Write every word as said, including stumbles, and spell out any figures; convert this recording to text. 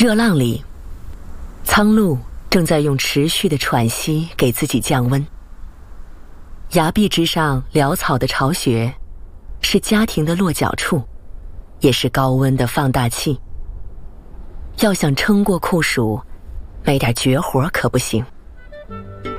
热浪里，苍鹭正在用持续的喘息给自己降温。崖壁之上潦草的巢穴，是家庭的落脚处，也是高温的放大器。要想撑过酷暑，没点绝活可不行。